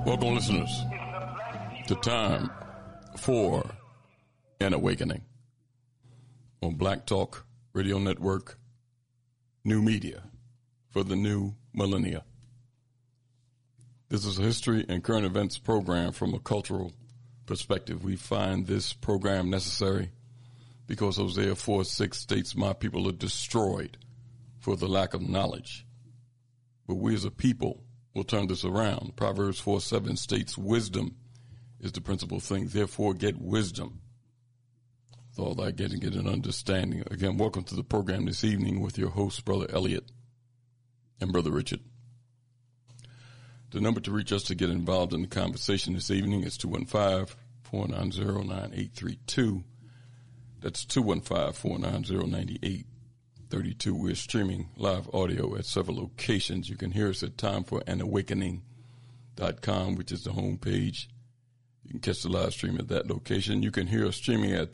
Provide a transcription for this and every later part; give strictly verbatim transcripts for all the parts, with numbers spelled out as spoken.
Welcome, listeners, to Time for an Awakening on Black Talk Radio Network, new media for the new millennia. This is a history and current events program from a cultural perspective. We find this program necessary because Hosea four six states, "My people are destroyed for the lack of knowledge." But we as a people will turn this around. Proverbs four seven states, "Wisdom is the principal thing. Therefore get wisdom. With all that getting, get an understanding." Again, welcome to the program this evening with your hosts, Brother Elliot and Brother Richard. The number to reach us to get involved in the conversation this evening is two one five, four nine zero, nine eight three two. That's two one five, four nine zero, nine eight three two. We're streaming live audio at several locations. You can hear us at time for an awakening dot com, which is the homepage. You can catch the live stream at that location. You can hear us streaming at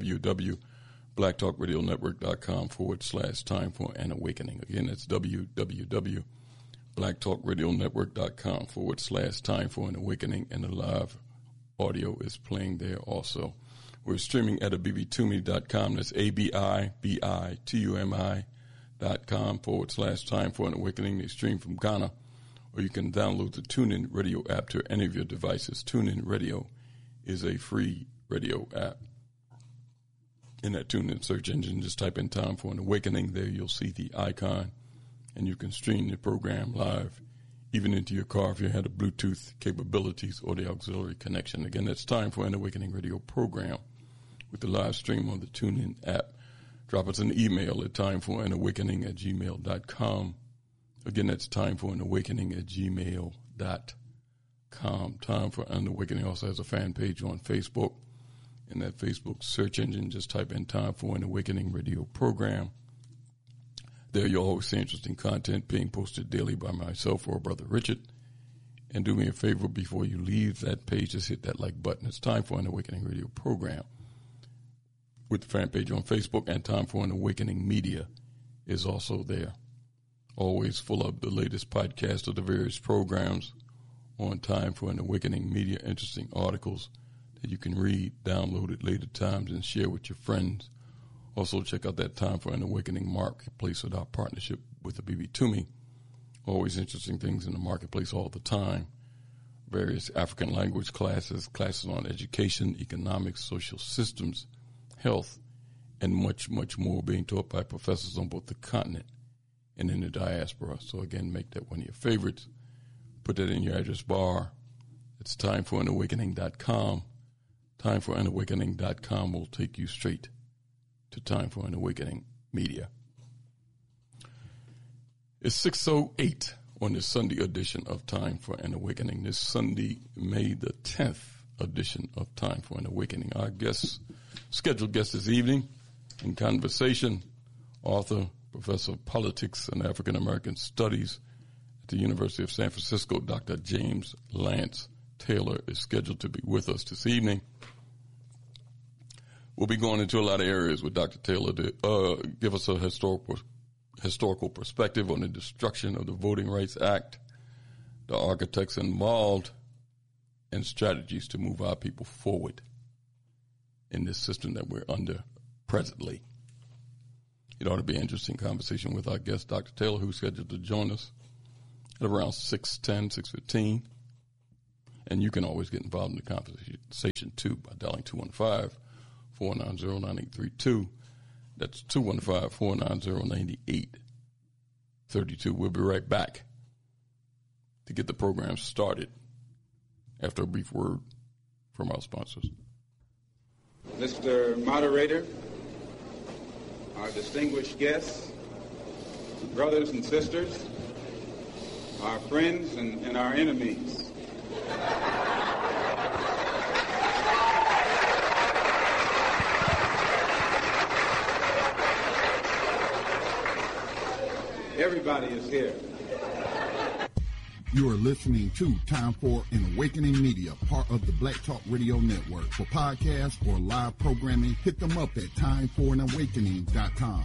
www.blacktalkradionetwork.com forward slash time for an awakening. Again, that's www.blacktalkradionetwork.com forward slash time for an awakening, and the live audio is playing there also. We're streaming at abibitumi dot com. That's A-B-I-B-I-T-U-M-I dot com forward slash time for an awakening. They stream from Ghana, or you can download the TuneIn Radio app to any of your devices. TuneIn Radio is a free radio app. In that TuneIn search engine, just type in time for an awakening. There you'll see the icon, and you can stream the program live, even into your car if you had the Bluetooth capabilities or the auxiliary connection. Again, that's time for an awakening radio program with the live stream on the TuneIn app. Drop us an email at timeforanawakening at gmail dot com. Again, that's timeforanawakening at gmail dot com. Time for an Awakening also has a fan page on Facebook. In that Facebook search engine, just type in Time for an Awakening radio program. There you'll always see interesting content being posted daily by myself or Brother Richard. And do me a favor, before you leave that page, just hit that like button. It's Time for an Awakening radio program with the fan page on Facebook, and Time for an Awakening Media is also there. Always full of the latest podcast of the various programs on Time for an Awakening Media. Interesting articles that you can read, download at later times, and share with your friends. Also, check out that Time for an Awakening marketplace with our partnership with the Abibitumi. Always interesting things in the marketplace all the time. Various African language classes, classes on education, economics, social systems, health, and much, much more being taught by professors on both the continent and in the diaspora. So again, make that one of your favorites. Put that in your address bar. It's time for an awakening dot com. time for an awakening dot com will take you straight to Time for an Awakening Media. It's six oh eight on this Sunday edition of Time for an Awakening. This Sunday, May the tenth edition of Time for an Awakening. Our guest, scheduled guest this evening in conversation, author, professor of politics and African American studies at the University of San Francisco, Doctor James Lance Taylor is scheduled to be with us this evening. We'll be going into a lot of areas with Doctor Taylor to uh, give us a historical historical perspective on the destruction of the Voting Rights Act, the architects involved, and strategies to move our people forward in this system that we're under presently. It ought to be an interesting conversation with our guest, Doctor Taylor, who's scheduled to join us at around six ten, six fifteen. And you can always get involved in the conversation, too, by dialing two one five, four nine zero, nine eight three two. That's two one five, four nine zero, nine eight three two. We'll be right back to get the program started after a brief word from our sponsors. Mister Moderator, our distinguished guests, brothers and sisters, our friends and, and our enemies. Everybody is here. You are listening to Time for an Awakening Media, part of the Black Talk Radio Network. For podcasts or live programming, hit them up at time for an awakening dot com.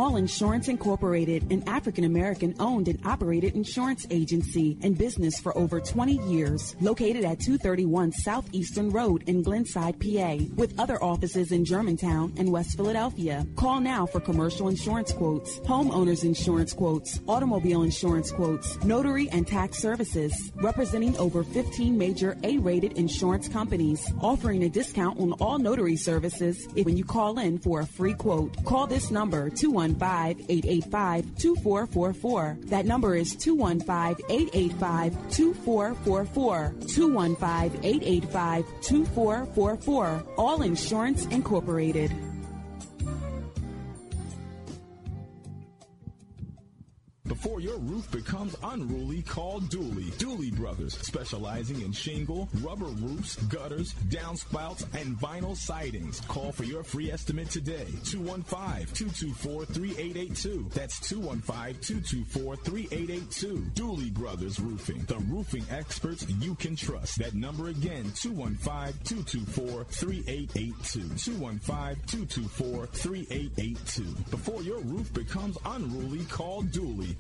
All Insurance Incorporated, an African-American owned and operated insurance agency in business for over twenty years, located at two thirty-one Southeastern Road in Glenside, P A, with other offices in Germantown and West Philadelphia. Call now for commercial insurance quotes, homeowners insurance quotes, automobile insurance quotes, notary and tax services, representing over fifteen major A-rated insurance companies, offering a discount on all notary services if when you call in for a free quote. Call this number, two one five, eight eight five, two four four four. That number is two one five, eight eight five, two four four four. two one five, eight eight five, two four four four. All Insurance Incorporated. Before your roof becomes unruly, call Dooley. Dooley Brothers, specializing in shingle, rubber roofs, gutters, downspouts, and vinyl sidings. Call for your free estimate today. two one five, two two four, three eight eight two. That's two one five, two two four, three eight eight two. Dooley Brothers Roofing, the roofing experts you can trust. That number again, two one five, two two four, three eight eight two. two one five, two two four, three eight eight two. Before your roof becomes unruly, call Dooley.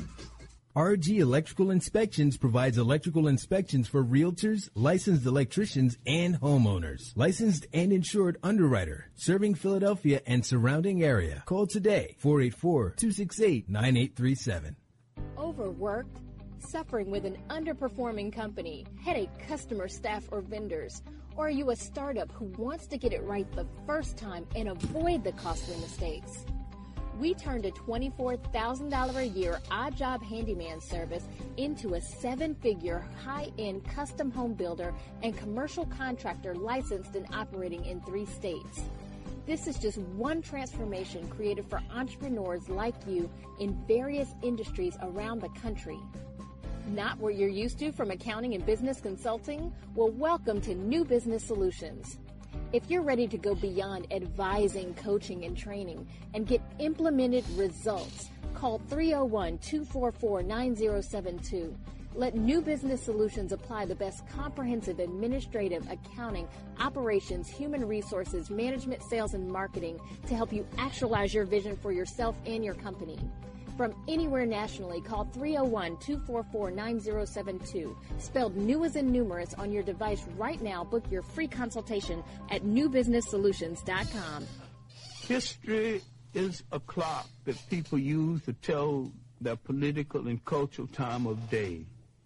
R G Electrical Inspections provides electrical inspections for realtors, licensed electricians, and homeowners. Licensed and insured underwriter, serving Philadelphia and surrounding area. Call today, four eight four, two six eight, nine eight three seven. Overworked? Suffering with an underperforming company, headache customer, staff, or vendors? Or are you a startup who wants to get it right the first time and avoid the costly mistakes? We turned a twenty-four thousand dollars a year odd job handyman service into a seven-figure high-end custom home builder and commercial contractor licensed and operating in three states. This is just one transformation created for entrepreneurs like you in various industries around the country. Not what you're used to from accounting and business consulting? Well, welcome to New Business Solutions. If you're ready to go beyond advising, coaching, and training and get implemented results, call three oh one, two four four, nine oh seven two. Let New Business Solutions apply the best comprehensive administrative, accounting, operations, human resources, management, sales, and marketing to help you actualize your vision for yourself and your company. From anywhere nationally, call three oh one, two four four, nine oh seven two. Spelled new as in numerous on your device right now. Book your free consultation at new business solutions dot com. History is a clock that people use to tell their political and cultural time of day.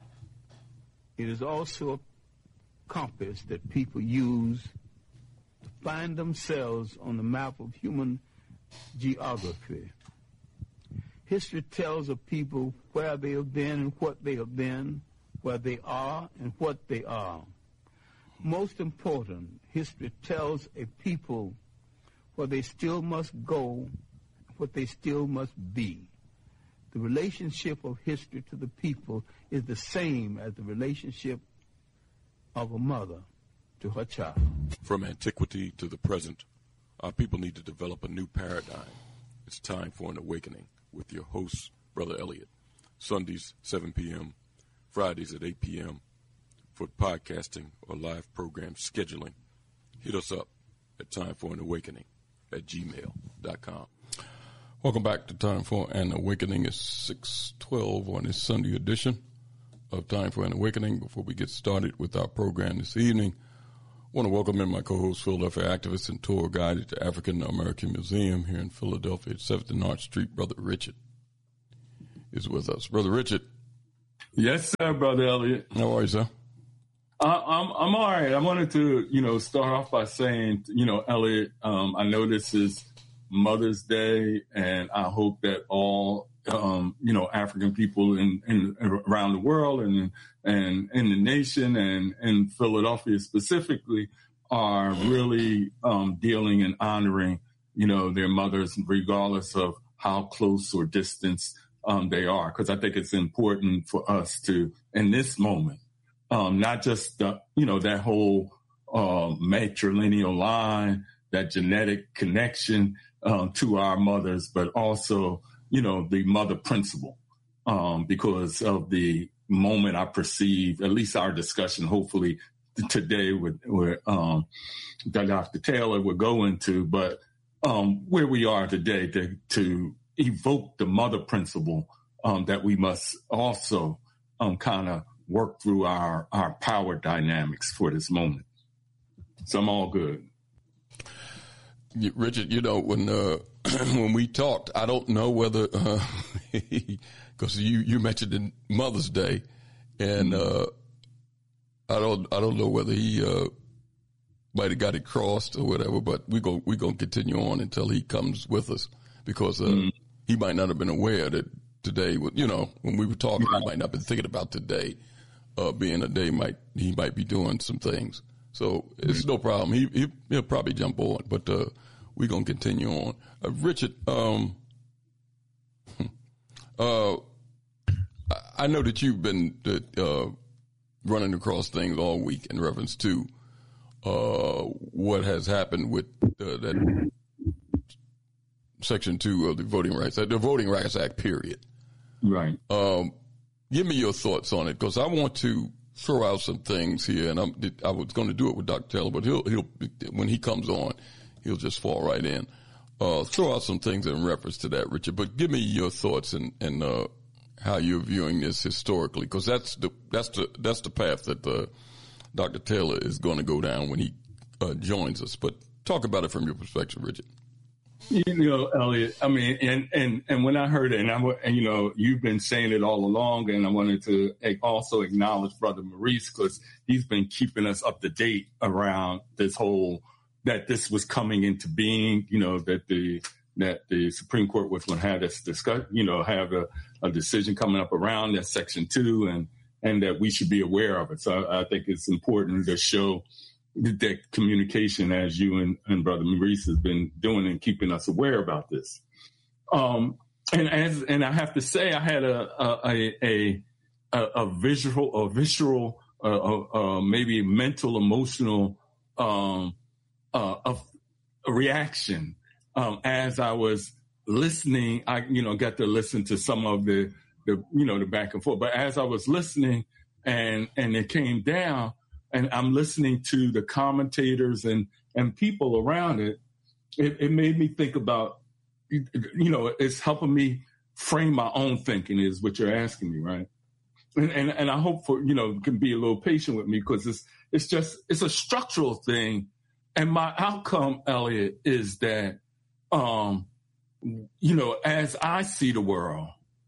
It is also a compass that people use to find themselves on the map of human geography. History tells of people where they have been and what they have been, where they are and what they are. Most important, history tells a people where they still must go, what they still must be. The relationship of history to the people is the same as the relationship of a mother to her child. From antiquity to the present, our people need to develop a new paradigm. It's time for an awakening with your host, Brother Elliot. Sundays, seven p.m., Fridays at eight p.m. For podcasting or live program scheduling, hit us up at time for an awakening at gmail dot com. Welcome back to Time for an Awakening. It's six twelve on this Sunday edition of Time for an Awakening. Before we get started with our program this evening, I want to welcome in my co-host, Philadelphia activist and tour guide at the African American Museum here in Philadelphia at seventh and Arch Street. Brother Richard is with us. Brother Richard. Yes, sir, Brother Elliot. How are you, sir? Uh, I'm I'm all right. I wanted to, you know, start off by saying, you know, Elliot, um, I know this is Mother's Day, and I hope that all, um, you know, African people in, in around the world and and in the nation and in Philadelphia specifically are really um, dealing and honoring, you know, their mothers, regardless of how close or distant um, they are. Because I think it's important for us to, in this moment, um, not just, the, you know, that whole uh, matrilineal line, that genetic connection um, to our mothers, but also, you know, the mother principle, um, because of the moment I perceive, at least our discussion, hopefully today with, with um, Doctor Taylor will go into, but um, where we are today to, to evoke the mother principle um, that we must also um, kind of work through our, our power dynamics for this moment. So I'm all good. Richard, you know, when uh, when we talked, I don't know whether, because uh, you, you mentioned in Mother's Day, and uh, I don't I don't know whether he uh, might have got it crossed or whatever, but we're going we gonna continue on until he comes with us, because uh, mm-hmm. he might not have been aware that today, you know, when we were talking, he might not have been thinking about today uh, being a day might he might be doing some things. So it's no problem. He, he, he'll probably jump on, but uh, we're going to continue on. Uh, Richard, um, uh, I know that you've been uh, running across things all week in reference to uh, what has happened with uh, that Section two of the Voting Rights Act, the Voting Rights Act, period. Right. Um, give me your thoughts on it, because I want to throw out some things here, and I'm, I was going to do it with Doctor Taylor, but he'll, he'll, when he comes on, he'll just fall right in. Uh, throw out some things in reference to that, Richard, but give me your thoughts and, and, uh, how you're viewing this historically, because that's the, that's the, that's the path that, uh, Doctor Taylor is going to go down when he, uh, joins us. But talk about it from your perspective, Richard. You know, Elliot, I mean, and, and, and when I heard it, and I, and, you know, you've been saying it all along, and I wanted to also acknowledge Brother Maurice, because he's been keeping us up to date around this whole, that this was coming into being, you know, that the, that the Supreme Court was going to have this discuss, you know, have a, a decision coming up around that Section two, and, and that we should be aware of it. So I, I think it's important to show that communication, as you and, and Brother Maurice has been doing, and keeping us aware about this. Um, and as and I have to say, I had a a a, a, a visual, a visceral, uh, uh, uh, maybe mental, emotional um, uh, a, a reaction um, as I was listening. I you know got to listen to some of the the you know the back and forth, but as I was listening, and and it came down, and I'm listening to the commentators and, and people around it, it, it made me think about, you know, it's helping me frame my own thinking, is what you're asking me, right? And and, and I hope for, you know, can be a little patient with me, because it's it's just, it's a structural thing. And my outcome, Elliot, is that, um, you know, as I see the world,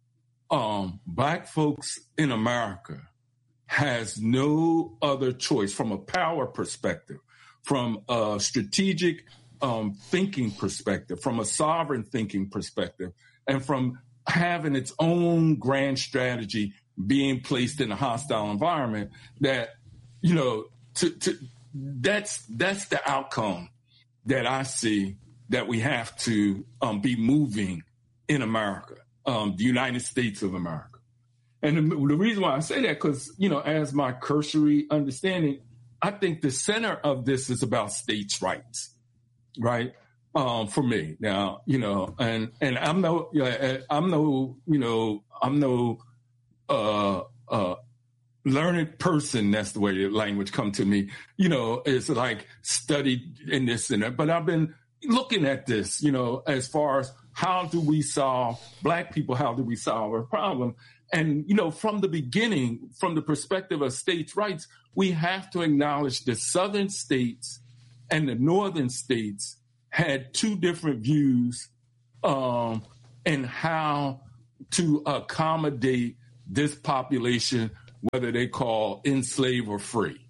um, Black folks in America has no other choice from a power perspective, from a strategic um, thinking perspective, from a sovereign thinking perspective, and from having its own grand strategy being placed in a hostile environment, that, you know, to, to, that's that's the outcome that I see that we have to um, be moving in America, um, the United States of America. And the, the reason why I say that, because, you know, as my cursory understanding, I think the center of this is about states' rights, right? Um, for me now, you know, and, and I'm no, I'm no, you know, I'm no, uh, uh, learned person. That's the way the language come to me, you know, it's like studied in this and that, but I've been looking at this, you know, as far as how do we solve, Black people, how do we solve our problem? And, you know, from the beginning, from the perspective of states' rights, we have to acknowledge the southern states and the northern states had two different views um, in how to accommodate this population, whether they call enslaved or free.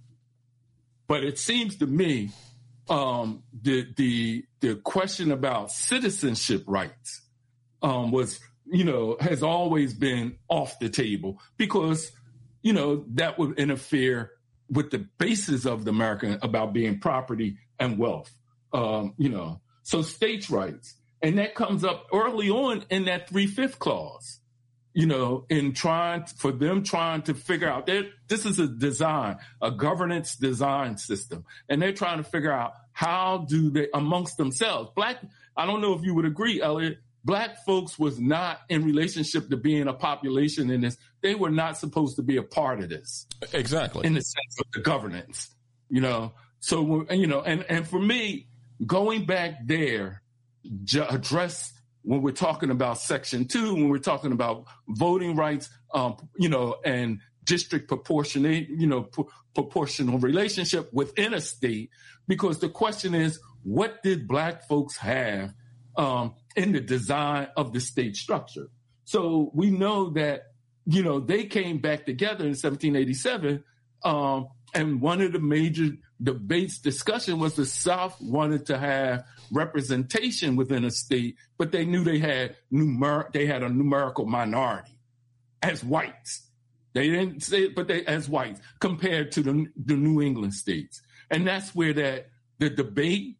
But it seems to me um, the, the, the question about citizenship rights um, was you know, has always been off the table, because, you know, that would interfere with the basis of the American about being property and wealth, um, you know, so states' rights. And that comes up early on in that three-fifth clause, you know, in trying for them trying to figure out that this is a design, a governance design system. And they're trying to figure out how do they amongst themselves. Black, I don't know if you would agree, Elliot, Black folks was not in relationship to being a population in this. They were not supposed to be a part of this. Exactly. In the sense of the governance, you know. So, you know, and, and for me, going back there, ju- address when we're talking about Section two, when we're talking about voting rights, um, you know, and district proportionate, you know, p- proportional relationship within a state, because the question is, what did Black folks have um, in the design of the state structure? So we know that, you know, they came back together in seventeen eighty-seven, um, and one of the major debates, discussion was the South wanted to have representation within a state, but they knew they had numer- they had a numerical minority as whites. They didn't say it, but they as whites compared to the, the New England states. And that's where that the debate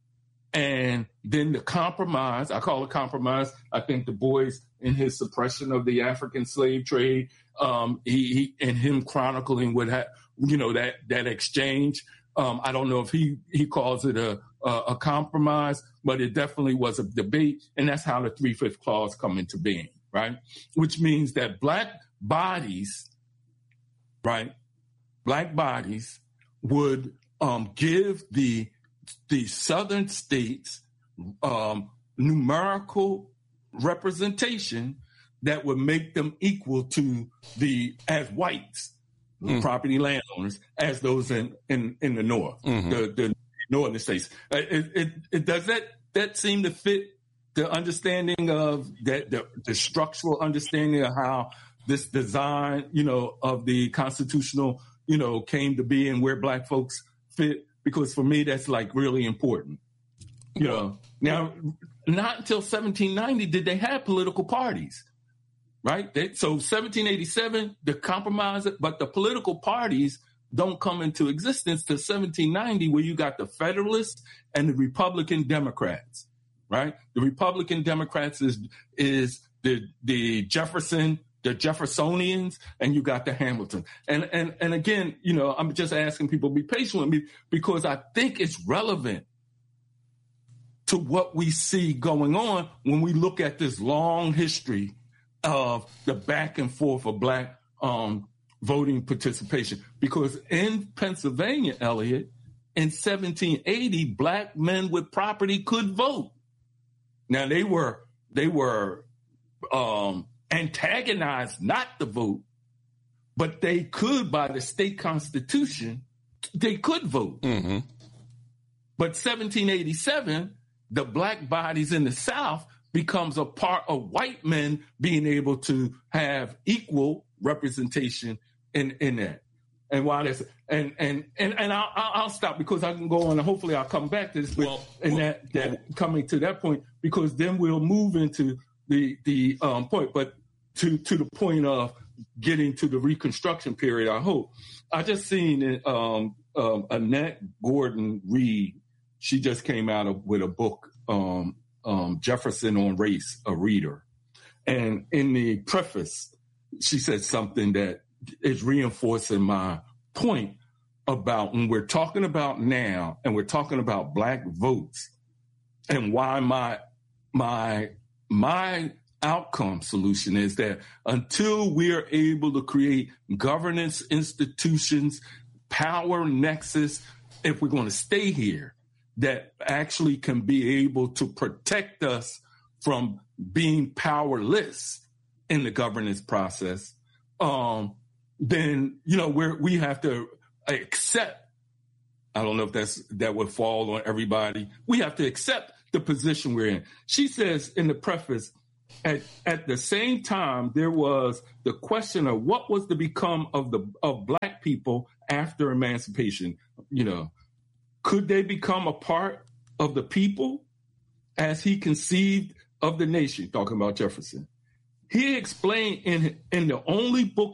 and then the compromise, I call it compromise. I think Du Bois in his suppression of the African slave trade, um, he, he and him chronicling what ha- you know, that, that exchange. Um, I don't know if he, he calls it a, a, a compromise, but it definitely was a debate. And that's how the three-fifth clause come into being, right? Which means that Black bodies, right, Black bodies would um, give the the Southern states um, numerical representation that would make them equal to the, as whites, mm. property landowners, as those in, in, in the North, mm-hmm. the, the northern states. It, it, it, does that, that seem to fit the understanding of that, the, the structural understanding of how this design, you know, of the constitutional, you know, came to be and where Black folks fit? Because for me, that's like really important. You know, now, not until seventeen ninety did they have political parties, right? They, so seventeen eighty-seven, the compromise, but the political parties don't come into existence till seventeen ninety, where you got the Federalists and the Republican Democrats, right? The Republican Democrats is is the the Jefferson, the Jeffersonians, and you got the Hamilton. And and and again, you know, I'm just asking people to be patient with me because I think it's relevant to what we see going on when we look at this long history of the back and forth of Black um, voting participation. Because in Pennsylvania, Elliot, in seventeen eighty, Black men with property could vote. Now they were they were um, antagonized not to vote, but they could, by the state constitution, they could vote. Mm-hmm. But seventeen eighty-seven, the Black bodies in the South becomes a part of white men being able to have equal representation in, in that. And while that's and and and and I'll, I'll stop because I can go on and hopefully I'll come back to this. But well, and well, that that well, coming to that point, because then we'll move into the the um, point. But to to the point of getting to the Reconstruction period, I hope. I just seen um, um, Annette Gordon Reed. She just came out of, with a book, um, um, Jefferson on Race, a Reader. And in the preface, she said something that is reinforcing my point about when we're talking about now and we're talking about Black votes and why my my my outcome solution is that until we're able to create governance institutions, power nexus, if we're going to stay here, that actually can be able to protect us from being powerless in the governance process, um, then, you know, we're, we have to accept, I don't know if that's that would fall on everybody, we have to accept the position we're in. She says in the preface, at, at the same time, there was the question of what was to become of the of Black people after emancipation, you know. Could they become a part of the people as he conceived of the nation? Talking about Jefferson. He explained in, in the only book